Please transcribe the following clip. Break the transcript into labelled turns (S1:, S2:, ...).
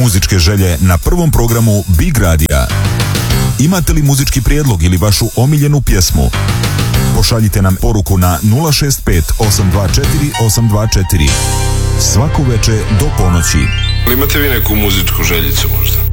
S1: muzičke želje na prvom programu Big Radija. Imate li muzički prijedlog ili vašu omiljenu pjesmu? Pošaljite nam poruku na 065 824 824. Svako veče do ponoći.
S2: Imate vi neku muzičku željicu možda?